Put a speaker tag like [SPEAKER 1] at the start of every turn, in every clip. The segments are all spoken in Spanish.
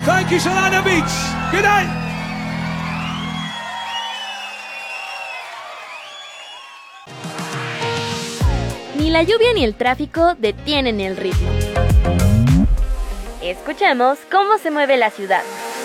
[SPEAKER 1] Thank you, Solana Beach. Good night.
[SPEAKER 2] Ni la lluvia ni el tráfico detienen el ritmo. Escuchemos cómo se mueve la ciudad.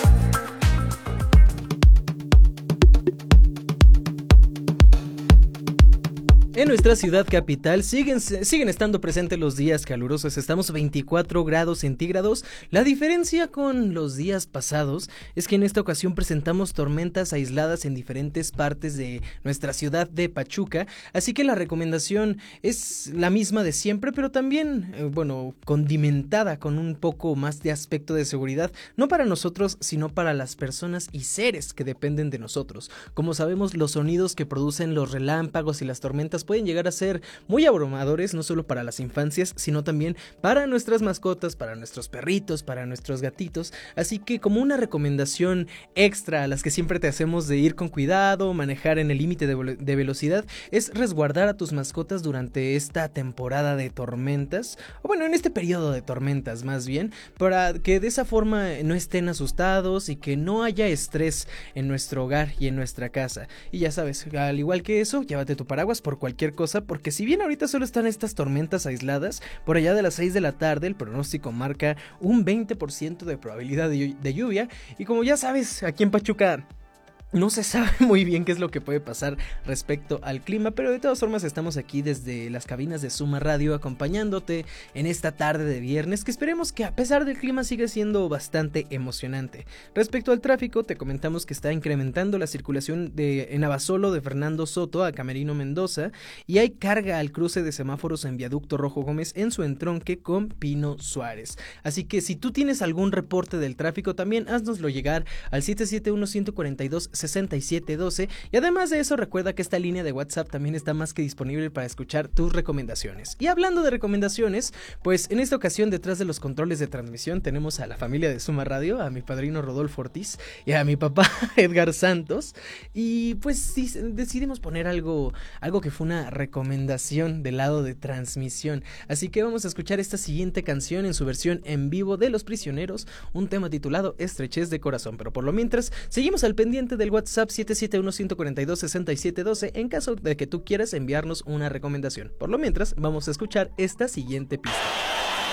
[SPEAKER 3] En nuestra ciudad capital siguen estando presentes los días calurosos, estamos 24 grados centígrados. La diferencia con los días pasados es que en esta ocasión presentamos tormentas aisladas en diferentes partes de nuestra ciudad de Pachuca, así que la recomendación es la misma de siempre, pero también, condimentada con un poco más de aspecto de seguridad, no para nosotros, sino para las personas y seres que dependen de nosotros. Como sabemos, los sonidos que producen los relámpagos y las tormentas pueden llegar a ser muy abrumadores, no solo para las infancias, sino también para nuestras mascotas, para nuestros perritos, para nuestros gatitos. Así que, como una recomendación extra a las que siempre te hacemos de ir con cuidado, manejar en el límite de velocidad, es resguardar a tus mascotas durante esta temporada de tormentas, o en este periodo de tormentas más bien, para que de esa forma no estén asustados y que no haya estrés en nuestro hogar y en nuestra casa. Y ya sabes, al igual que eso, llévate tu paraguas por cualquier cosa, porque si bien ahorita solo están estas tormentas aisladas, por allá de las 6 de la tarde el pronóstico marca un 20% de probabilidad de lluvia, y como ya sabes, aquí en Pachuca no se sabe muy bien qué es lo que puede pasar respecto al clima, pero de todas formas estamos aquí desde las cabinas de Suma Radio acompañándote en esta tarde de viernes, que esperemos que a pesar del clima siga siendo bastante emocionante. Respecto al tráfico, te comentamos que está incrementando la circulación en Abasolo de Fernando Soto a Camerino Mendoza, y hay carga al cruce de semáforos en Viaducto Rojo Gómez en su entronque con Pino Suárez. Así que si tú tienes algún reporte del tráfico, también haznoslo llegar al 771-142-6712, y además de eso recuerda que esta línea de WhatsApp también está más que disponible para escuchar tus recomendaciones. Y hablando de recomendaciones, pues en esta ocasión detrás de los controles de transmisión tenemos a la familia de Suma Radio, a mi padrino Rodolfo Ortiz y a mi papá Edgar Santos, y pues sí, decidimos poner algo que fue una recomendación del lado de transmisión, así que vamos a escuchar esta siguiente canción en su versión en vivo de Los Prisioneros, un tema titulado Estrechez de Corazón. Pero por lo mientras seguimos al pendiente del WhatsApp 771-142-6712 en caso de que tú quieras enviarnos una recomendación. Por lo mientras, vamos a escuchar esta siguiente pista.